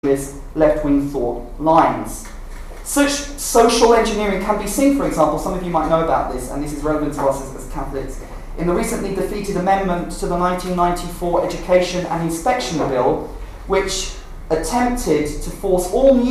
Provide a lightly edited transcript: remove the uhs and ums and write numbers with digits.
left-wing thought lines. Such social engineering can be seen, for example, some of you might know about this, and this is relevant to us as Catholics, in the recently defeated amendment to the 1994 Education and Inspection Bill, which attempted to force all new